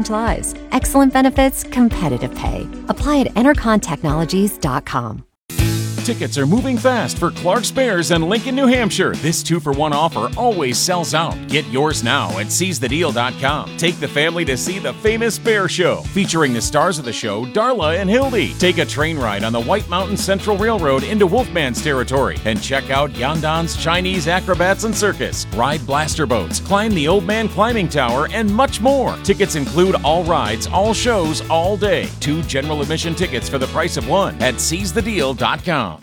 changed lives. Excellent benefits, competitive pay. Apply at EnterconTechnologies.com. Tickets are moving fast for Clark's Bears and Lincoln, New Hampshire. This 2-for-1 offer always sells out. Get yours now at SeizeTheDeal.com. Take the family to see the famous Bear Show, featuring the stars of the show, Darla and Hildy. Take a train ride on the White Mountain Central Railroad into Wolfman's territory and check out Yandan's Chinese Acrobats and Circus. Ride blaster boats, climb the Old Man Climbing Tower, and much more. Tickets include all rides, all shows, all day. 2 general admission tickets for the price of 1 at SeizeTheDeal.com.